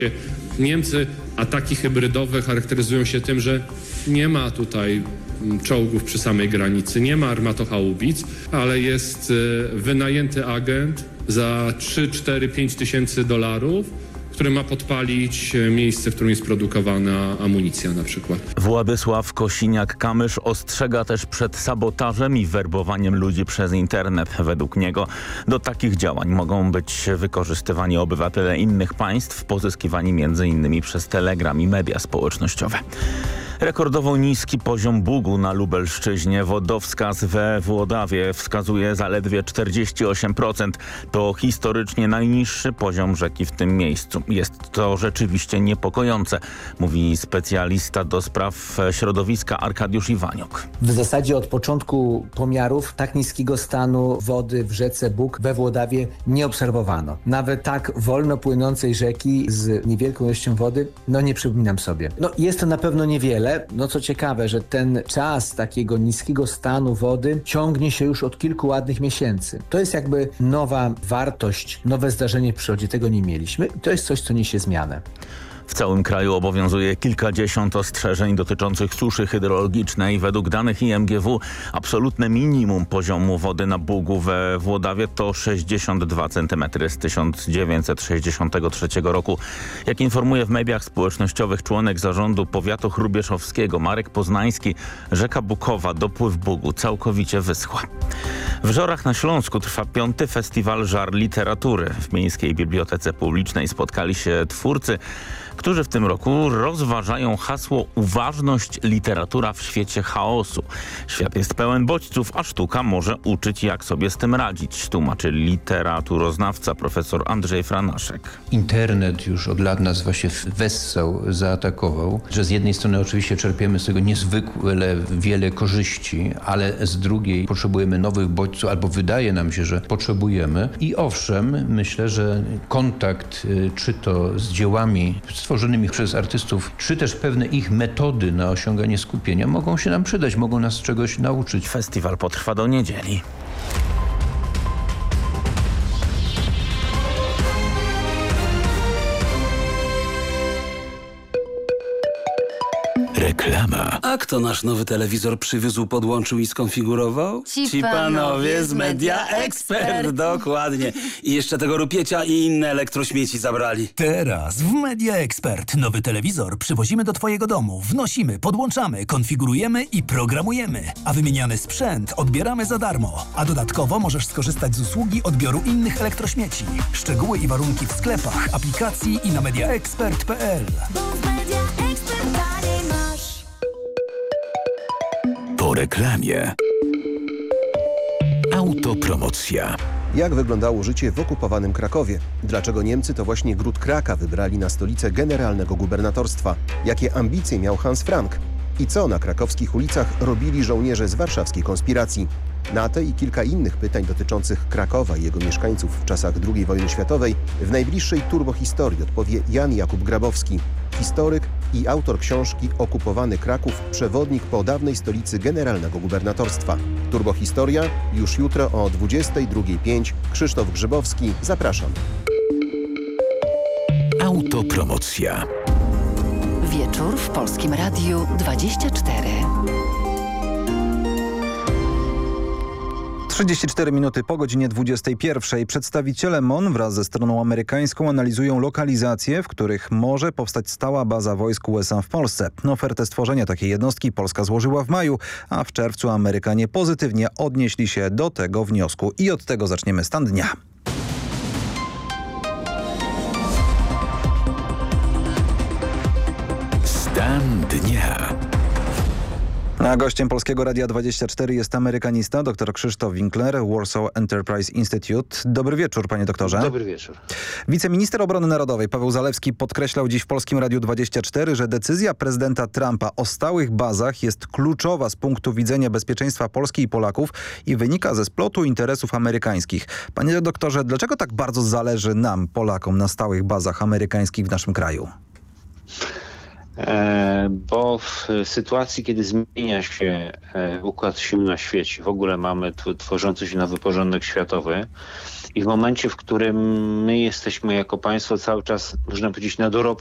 Niemcy ataki hybrydowe charakteryzują się tym, że nie ma tutaj czołgów przy samej granicy, nie ma armatohaubic, ale jest wynajęty agent za 3, 4, 5 tysięcy dolarów, który ma podpalić miejsce, w którym jest produkowana amunicja na przykład. Władysław Kosiniak-Kamysz ostrzega też przed sabotażem i werbowaniem ludzi przez internet. Według niego do takich działań mogą być wykorzystywani obywatele innych państw, pozyskiwani m.in. przez Telegram i media społecznościowe. Rekordowo niski poziom bugu na Lubelszczyźnie. Wodowskaz we Włodawie wskazuje zaledwie 48%. To historycznie najniższy poziom rzeki w tym miejscu. Jest to rzeczywiście niepokojące, mówi specjalista do spraw środowiska Arkadiusz Iwaniuk. W zasadzie od początku pomiarów tak niskiego stanu wody w rzece Bug we Włodawie nie obserwowano. Nawet tak wolno płynącej rzeki z niewielką ilością wody, nie przypominam sobie. Jest to na pewno niewiele. Co ciekawe, że ten czas takiego niskiego stanu wody ciągnie się już od kilku ładnych miesięcy. To jest jakby nowa wartość, nowe zdarzenie w przyrodzie. Tego nie mieliśmy. To jest coś, co niesie zmianę. W całym kraju obowiązuje kilkadziesiąt ostrzeżeń dotyczących suszy hydrologicznej. Według danych IMGW absolutne minimum poziomu wody na Bugu we Włodawie to 62 cm z 1963 roku. Jak informuje w mediach społecznościowych członek zarządu powiatu hrubieszowskiego Marek Poznański, rzeka Bukowa, dopływ Bugu całkowicie wyschła. W Żorach na Śląsku trwa 5. festiwal Żar Literatury. W Miejskiej Bibliotece Publicznej spotkali się twórcy, którzy w tym roku rozważają hasło uważność, literatura w świecie chaosu. Świat jest pełen bodźców, a sztuka może uczyć, jak sobie z tym radzić, tłumaczy literaturoznawca profesor Andrzej Franaszek. Internet już od lat nas właśnie wessał, zaatakował, że z jednej strony oczywiście czerpiemy z tego niezwykle wiele korzyści, ale z drugiej potrzebujemy nowych bodźców, albo wydaje nam się, że potrzebujemy. I owszem, myślę, że kontakt czy to z dziełami stworzonymi przez artystów, czy też pewne ich metody na osiąganie skupienia mogą się nam przydać, mogą nas czegoś nauczyć. Festiwal potrwa do niedzieli. Reklama. A kto nasz nowy telewizor przywiózł, podłączył i skonfigurował? Ci panowie z Media Expert. Dokładnie. I jeszcze tego rupiecia i inne elektrośmieci zabrali. Teraz w Media Expert nowy telewizor przywozimy do twojego domu, wnosimy, podłączamy, konfigurujemy i programujemy. A wymieniany sprzęt odbieramy za darmo. A dodatkowo możesz skorzystać z usługi odbioru innych elektrośmieci. Szczegóły i warunki w sklepach, aplikacji i na mediaexpert.pl. Po reklamie. Autopromocja. Jak wyglądało życie w okupowanym Krakowie? Dlaczego Niemcy to właśnie Gród Kraka wybrali na stolicę generalnego gubernatorstwa? Jakie ambicje miał Hans Frank? I co na krakowskich ulicach robili żołnierze z warszawskiej konspiracji? Na te i kilka innych pytań dotyczących Krakowa i jego mieszkańców w czasach II wojny światowej w najbliższej turbohistorii odpowie Jan Jakub Grabowski, historyk i autor książki Okupowany Kraków, przewodnik po dawnej stolicy generalnego gubernatorstwa. Turbohistoria już jutro o 22:05. Krzysztof Grzybowski, zapraszam. Autopromocja. Wieczór w Polskim Radiu 24. 34 minuty po godzinie 21. Przedstawiciele MON wraz ze stroną amerykańską analizują lokalizacje, w których może powstać stała baza wojsk USA w Polsce. Ofertę stworzenia takiej jednostki Polska złożyła w maju, a w czerwcu Amerykanie pozytywnie odnieśli się do tego wniosku. I od tego zaczniemy stan dnia. Stan dnia. A gościem Polskiego Radia 24 jest amerykanista dr Krzysztof Winkler, Warsaw Enterprise Institute. Dobry wieczór, panie doktorze. Dobry wieczór. Wiceminister Obrony Narodowej Paweł Zalewski podkreślał dziś w Polskim Radiu 24, że decyzja prezydenta Trumpa o stałych bazach jest kluczowa z punktu widzenia bezpieczeństwa Polski i Polaków i wynika ze splotu interesów amerykańskich. Panie doktorze, dlaczego tak bardzo zależy nam, Polakom, na stałych bazach amerykańskich w naszym kraju? Bo w sytuacji, kiedy zmienia się układ sił na świecie, w ogóle mamy tworzący się nowy porządek światowy I w momencie, w którym my jesteśmy jako państwo cały czas, można powiedzieć, na dorobku